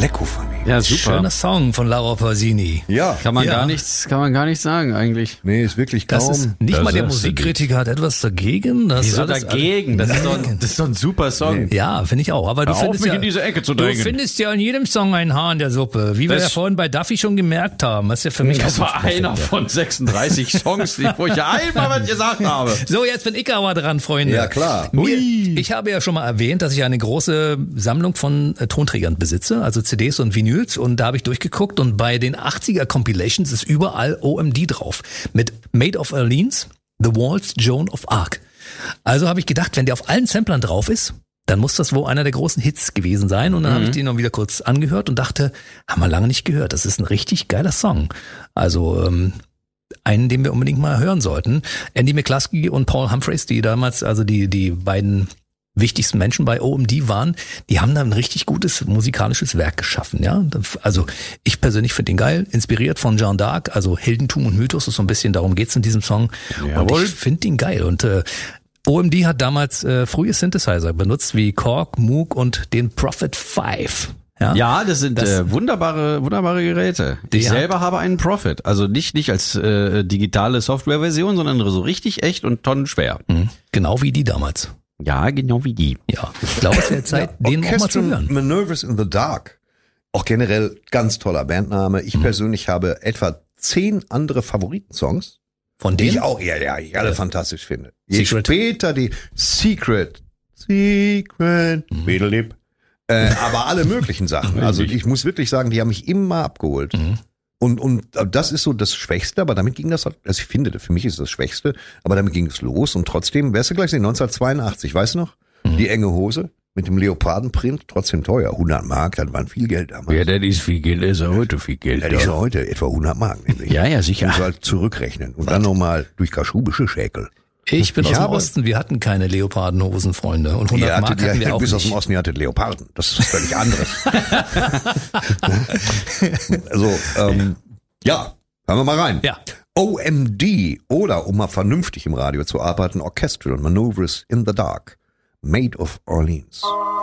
Lecco funny. Ja, super. Schöner Song von Laura Pausini. Ja. Kann man gar nichts sagen eigentlich. Nee, ist wirklich kaum. Das ist nicht Das mal der ist- Musikkritiker hat etwas dagegen. Das Wieso alles- dagegen? Das ist doch ein super Song. Ja, finde ich auch. Aber du Hör auf, findest mich ja, in diese Ecke zu du drängen. findest ja in jedem Song ein Haar in der Suppe. Wie wir Das- ja vorhin bei Duffy schon gemerkt haben. Das ist ja für mich Das auch war einer von 36 Songs, wo ich ja einmal was gesagt habe. So, jetzt bin ich aber dran, Freunde. Ja, klar. Ich habe ja schon mal erwähnt, dass ich eine große Sammlung von Tonträgern besitze, also CDs und Vinyls, und da habe ich durchgeguckt und bei den 80er Compilations ist überall OMD drauf. Mit Maid of Orleans, The Waltz, Joan of Arc. Also habe ich gedacht, wenn der auf allen Samplern drauf ist, dann muss das wohl einer der großen Hits gewesen sein. Und dann habe ich den noch wieder kurz angehört und dachte, haben wir lange nicht gehört. Das ist ein richtig geiler Song. Also einen, den wir unbedingt mal hören sollten. Andy McCluskey und Paul Humphreys, die damals, also die beiden wichtigsten Menschen bei OMD waren, die haben da ein richtig gutes musikalisches Werk geschaffen, ja. Also ich persönlich finde den geil, inspiriert von Jeanne d'Arc, also Heldentum und Mythos, ist so ein bisschen, darum geht's in diesem Song. Jawohl. Und ich finde den geil. Und OMD hat damals frühe Synthesizer benutzt, wie Korg, Moog und den Prophet 5. Ja, das sind wunderbare Geräte. Ich Ja. selber habe einen Prophet. Also nicht als digitale Softwareversion, sondern so richtig echt und tonnenschwer. Genau wie die damals. Ja, genau wie die. Ja, ich glaube, es wäre Zeit, den auch mal zu Orchestral hören. Manoeuvres in the Dark. Auch generell ganz toller Bandname. Ich persönlich habe etwa 10 andere Favoritensongs, Von die ich denen? auch alle fantastisch finde. Je Secret. später die Secret, Bedelip, aber alle möglichen Sachen. Also ich muss wirklich sagen, die haben mich immer abgeholt. Und das ist so das Schwächste, aber damit ging das, also ich finde, für mich ist das Schwächste, aber damit ging es los und trotzdem, wärst du gleich sehen, 1982, weißt du noch? Die enge Hose mit dem Leopardenprint, trotzdem teuer, 100 Mark, das waren viel Geld damals. Ja, das ist viel Geld, das ist heute viel Geld. Das ist ja heute etwa 100 Mark, nämlich. Ja, sicher. Muss halt zurückrechnen und dann nochmal durch kaschubische Schäkel. Ich bin Ich aus dem habe- Osten, wir hatten keine Leopardenhosen, Freunde. Und 100 Mark hatten wir auch bis aus dem nicht. Osten, ihr hattet Leoparden. Das ist was völlig anderes. Also, ja, hören wir mal rein. Ja. OMD oder, um mal vernünftig im Radio zu arbeiten, Orchestral Manoeuvres in the Dark, Maid of Orleans.